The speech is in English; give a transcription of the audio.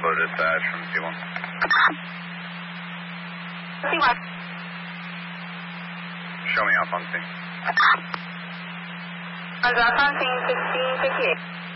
Bravo dispatch from C1. C1. Show me up on scene. Roger, on scene 1658.